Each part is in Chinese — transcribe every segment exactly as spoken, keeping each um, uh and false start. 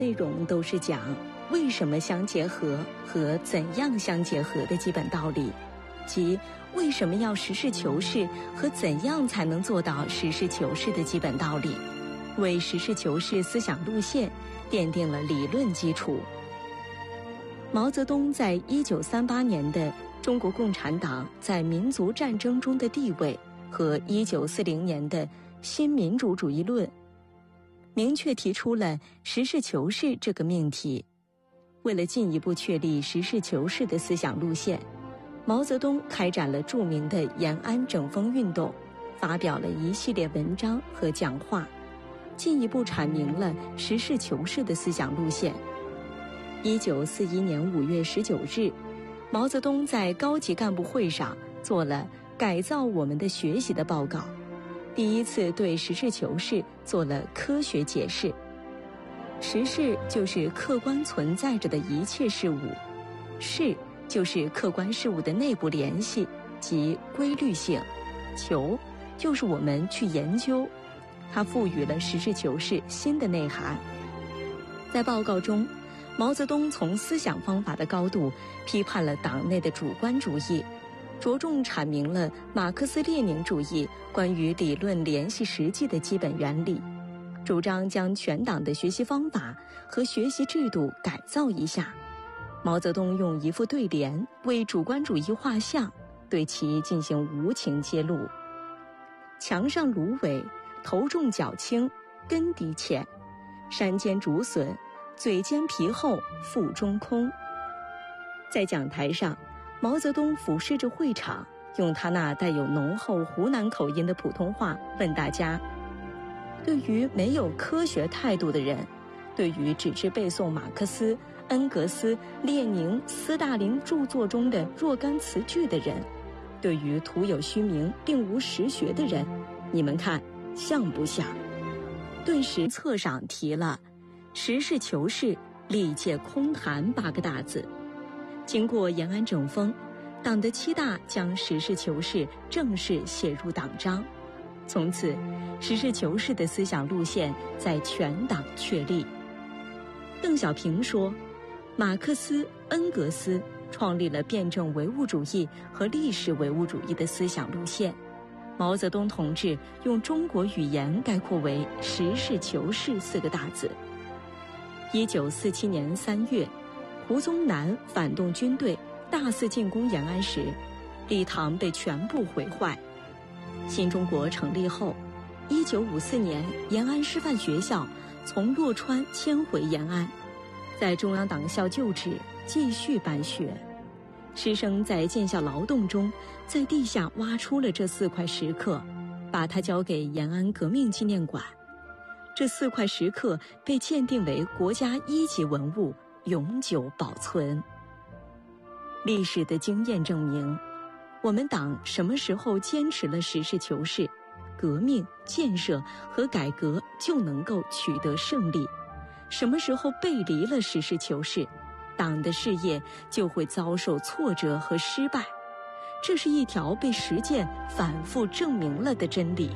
内容都是讲为什么相结合和怎样相结合的基本道理，即为什么要实事求是和怎样才能做到实事求是的基本道理，为实事求是思想路线奠定了理论基础。毛泽东在一九三八年的《中国共产党在民族战争中的地位》和一九四零年的《新民主主义论》明确提出了实事求是这个命题。为了进一步确立实事求是的思想路线，毛泽东开展了著名的延安整风运动，发表了一系列文章和讲话，进一步阐明了实事求是的思想路线。一九四一年五月十九日，毛泽东在高级干部会上做了改造我们的学习的报告，第一次对实事求是做了科学解释。实事就是客观存在着的一切事物，事就是客观事物的内部联系及规律性，求就是我们去研究，它赋予了实事求是新的内涵。在报告中，毛泽东从思想方法的高度批判了党内的主观主义，着重阐明了马克思列宁主义关于理论联系实际的基本原理，主张将全党的学习方法和学习制度改造一下。毛泽东用一副对联为主观主义画像，对其进行无情揭露：墙上芦苇，头重脚轻，根底浅；山间竹笋，嘴尖皮厚，腹中空。在讲台上，毛泽东俯视着会场，用他那带有浓厚湖南口音的普通话问大家：对于没有科学态度的人，对于只知背诵马克思、恩格斯、列宁、斯大林著作中的若干词句的人，对于徒有虚名并无实学的人，你们看像不像？顿时册上提了实事求是，历届空谈八个大字。经过延安整风，党的七大将实事求是正式写入党章，从此实事求是的思想路线在全党确立。邓小平说，马克思、恩格斯创立了辩证唯物主义和历史唯物主义的思想路线，毛泽东同志用中国语言概括为实事求是四个大字。一九四七年三月，胡宗南反动军队大肆进攻延安时，礼堂被全部毁坏。新中国成立后，一九五四年延安师范学校从洛川迁回延安，在中央党校就职，继续办学。师生在建校劳动中，在地下挖出了这四块石刻，把它交给延安革命纪念馆。这四块石刻被鉴定为国家一级文物，永久保存。历史的经验证明，我们党什么时候坚持了实事求是，革命、建设和改革就能够取得胜利；什么时候背离了实事求是，党的事业就会遭受挫折和失败。这是一条被实践反复证明了的真理。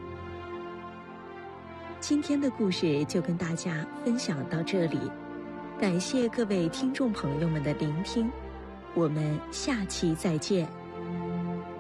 今天的故事就跟大家分享到这里，感谢各位听众朋友们的聆听，我们下期再见。